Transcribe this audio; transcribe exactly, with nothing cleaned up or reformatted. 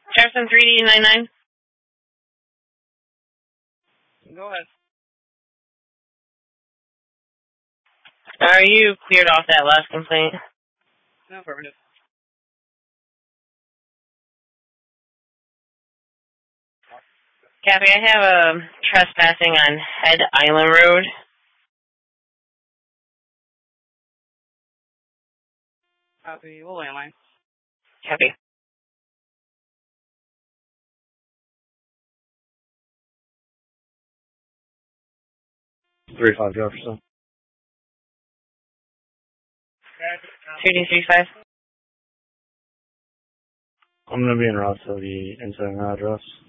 Jefferson three D nine nine. Go ahead. Are you cleared off that last complaint? No, affirmative. Kathy, I have a trespassing on Head Island Road. Copy. We'll landline. Copy. Three five Jefferson. Two D three five. I'm gonna be in route to the incident address.